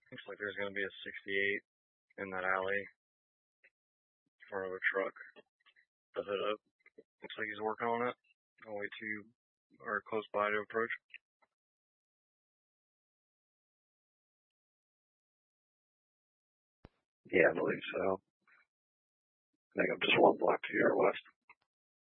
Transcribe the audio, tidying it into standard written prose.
Looks like there's going to be a 68 in that alley in front of a truck. The hood up. Looks like he's working on it. I'll wait till you are close by to approach. Yeah, I believe so. I think I'm just one block to your west.